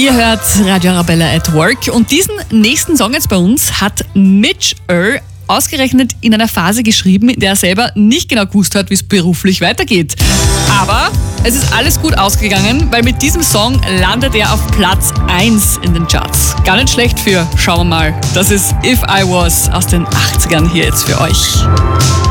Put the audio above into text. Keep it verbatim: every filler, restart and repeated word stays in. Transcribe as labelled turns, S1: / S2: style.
S1: Ihr hört Radio Arabella at Work und diesen nächsten Song jetzt bei uns hat Mitch Earl ausgerechnet in einer Phase geschrieben, in der er selber nicht genau gewusst hat, wie es beruflich weitergeht. Aber es ist alles gut ausgegangen, weil mit diesem Song landet er auf Platz eins in den Charts. Gar nicht schlecht für, schauen wir mal, das ist If I Was aus den achtzigern hier jetzt für euch.